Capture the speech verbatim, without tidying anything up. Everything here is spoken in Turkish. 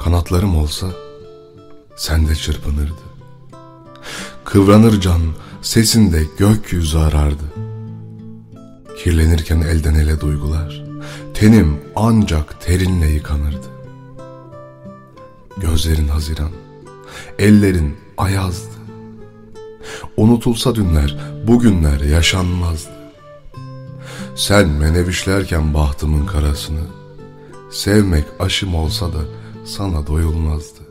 Kanatlarım olsa sende çırpınırdı. Kıvranır can, sesinde gökyüzü arardı. Kirlenirken elden ele duygular, tenim ancak terinle yıkanırdı. Gözlerin haziran, ellerin ayazdı. Unutulsa dünler, bugünler yaşanmazdı. Sen menevişlerken bahtımın karasını, sevmek aşım olsa da sana doyulmazdı.